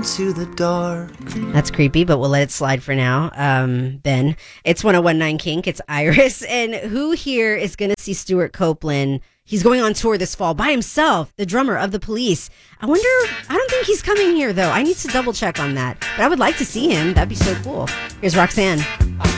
into the dark. That's creepy, but we'll let it slide for now. Ben, it's 101.9 Kink. It's Iris. And who here is going to see Stuart Copeland? He's going on tour this fall by himself, the drummer of The Police. I don't think he's coming here, though. I need to double check on that. But I would like to see him. That'd be so cool. Here's Roxanne.